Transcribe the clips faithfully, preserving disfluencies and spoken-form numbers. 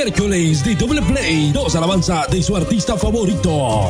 miércoles de Doble Play, dos alabanza de su artista favorito.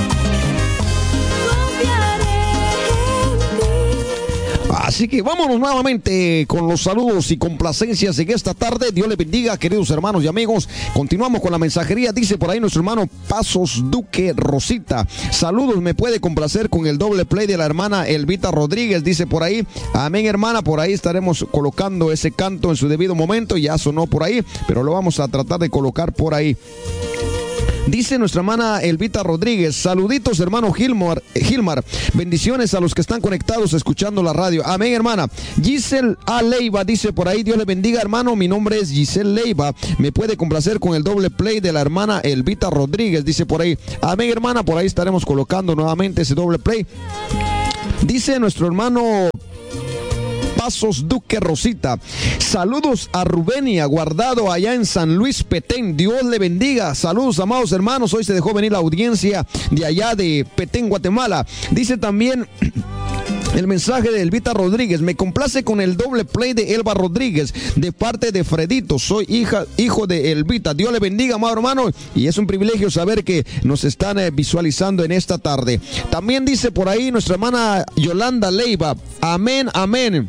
Así que vámonos nuevamente con los saludos y complacencias en esta tarde. Dios les bendiga, queridos hermanos y amigos. Continuamos con la mensajería. Dice por ahí nuestro hermano Pasos Duque Rosita. Saludos, me puede complacer con el doble play de la hermana Elvita Rodríguez. Dice por ahí, amén hermana, por ahí estaremos colocando ese canto en su debido momento. Ya sonó por ahí, pero lo vamos a tratar de colocar por ahí. Dice nuestra hermana Elvita Rodríguez, saluditos hermano Gilmar, Gilmar, bendiciones a los que están conectados escuchando la radio. Amén hermana. Giselle A. Leiva dice por ahí, Dios le bendiga hermano, mi nombre es Giselle Leiva, me puede complacer con el doble play de la hermana Elvita Rodríguez. Dice por ahí, amén hermana, por ahí estaremos colocando nuevamente ese doble play. Dice nuestro hermano Pasos Duque Rosita, saludos a Rubenia Guardado allá en San Luis Petén, Dios le bendiga. Saludos amados hermanos, hoy se dejó venir la audiencia de allá de Petén, Guatemala. Dice también el mensaje de Elvita Rodríguez, me complace con el doble play de Elba Rodríguez de parte de Fredito, soy hija, hijo de Elvita. Dios le bendiga, amado hermano, y es un privilegio saber que nos están eh, visualizando en esta tarde. También dice por ahí nuestra hermana Yolanda Leiva, amén, amén.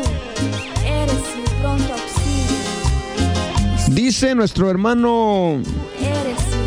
Dice nuestro hermano